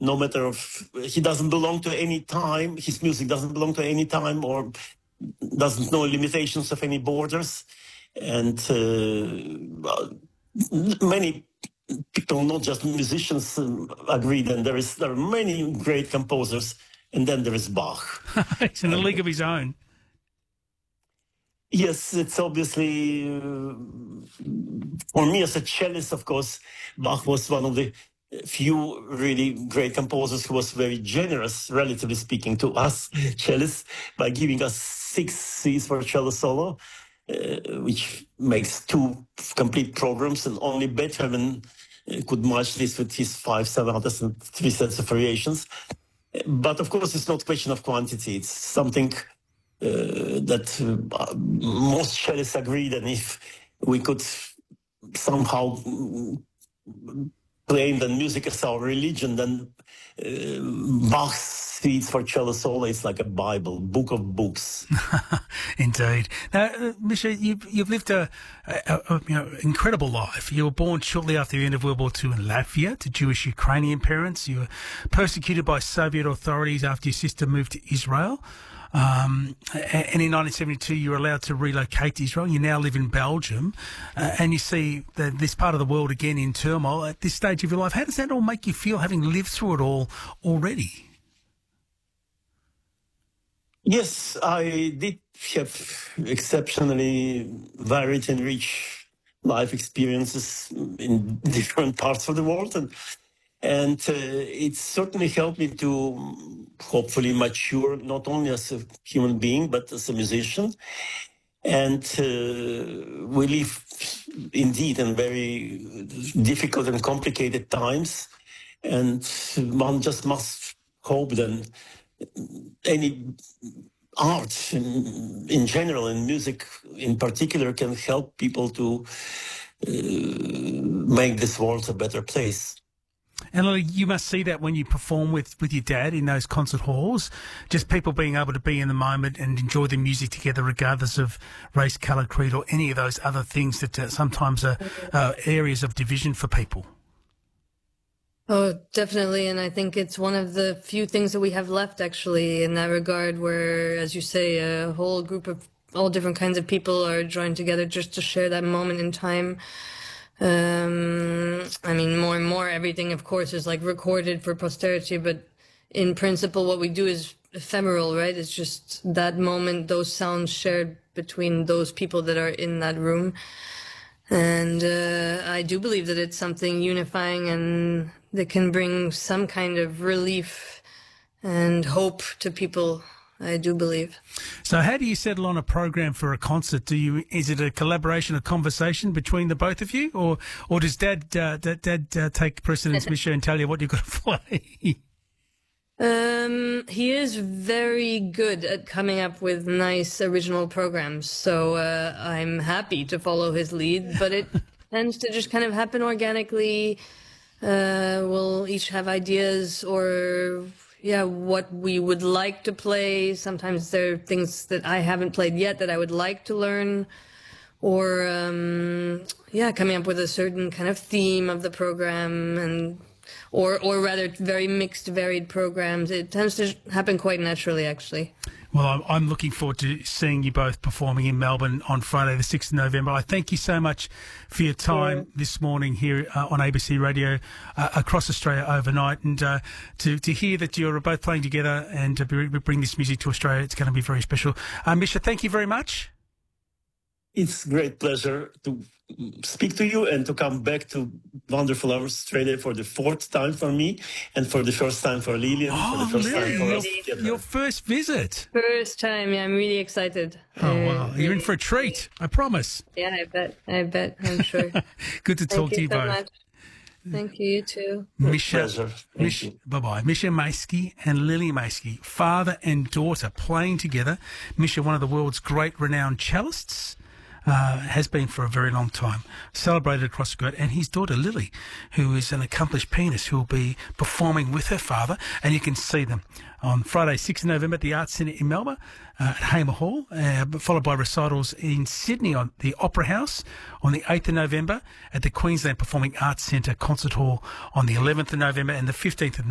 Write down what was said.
no matter if he doesn't belong to any time, his music doesn't belong to any time or doesn't know limitations of any borders. And many people, not just musicians, agree that there are many great composers, and then there is Bach. It's in a league of his own. Yes, it's obviously, for me as a cellist, of course, Bach was one of the few really great composers who was very generous, relatively speaking, to us cellists by giving us 6 Cs for cello solo, which makes 2 complete programs, and only Beethoven could match this with his 5 sonatas and 3 sets of variations. But of course, it's not a question of quantity. It's something that most cellists agree that if we could somehow claim that music is our religion, then Bach's Suites for Cello Solo is like a Bible, book of books. Indeed. Now, Misha, you've lived a incredible life. You were born shortly after the end of World War II in Latvia to Jewish Ukrainian parents. You were persecuted by Soviet authorities after your sister moved to Israel. And in 1972, you were allowed to relocate to Israel. You now live in Belgium, and you see this part of the world again in turmoil at this stage of your life. How does that all make you feel, having lived through it all already? Yes, I did have exceptionally varied and rich life experiences in different parts of the world, and it certainly helped me to hopefully mature not only as a human being but as a musician. And we live indeed in very difficult and complicated times, and one just must hope that any art in general and music in particular can help people to make this world a better place. And you must see that when you perform with your dad in those concert halls, just people being able to be in the moment and enjoy the music together regardless of race, colour, creed or any of those other things that sometimes are areas of division for people. Oh, definitely. And I think it's one of the few things that we have left, actually, in that regard, where, as you say, a whole group of all different kinds of people are joined together just to share that moment in time. I mean, more and more, everything, of course, is like recorded for posterity, but in principle, what we do is ephemeral, right? It's just that moment, those sounds shared between those people that are in that room. And I do believe that it's something unifying and that can bring some kind of relief and hope to people, I do believe. So how do you settle on a program for a concert? Is it a collaboration, a conversation between the both of you? Or does Dad take precedence, Misha, and tell you what you've got to play? He is very good at coming up with nice original programs, so I'm happy to follow his lead, but it tends to just kind of happen organically. We'll each have ideas or what we would like to play. Sometimes there are things that I haven't played yet that I would like to learn, or coming up with a certain kind of theme of the program, and or rather very mixed, varied programs. It tends to happen quite naturally, actually. Well, I'm looking forward to seeing you both performing in Melbourne on Friday the 6th of November. I thank you so much for your time this morning here on ABC Radio across Australia overnight, and to hear that you're both playing together and to bring this music to Australia, it's going to be very special. Misha, thank you very much. It's a great pleasure to speak to you and to come back to wonderful Australia for the 4th time for me and for the first time for Lillian. Oh, for the first time for us. Your first visit. First time, yeah, I'm really excited. Oh, wow. You're in for a treat, I promise. Yeah, I bet, I'm sure. Good to talk to you both. Much. Thank you, you too. Pleasure. Bye-bye. Misha Mayski and Lily Mayski, father and daughter, playing together. Misha, one of the world's great renowned cellists, has been for a very long time, celebrated across the globe, and his daughter Lily, who is an accomplished pianist, who will be performing with her father, and you can see them on Friday, 6th of November at the Arts Centre in Melbourne, at Hamer Hall, followed by recitals in Sydney on the Opera House on the 8th of November, at the Queensland Performing Arts Centre Concert Hall on the 11th of November and the 15th of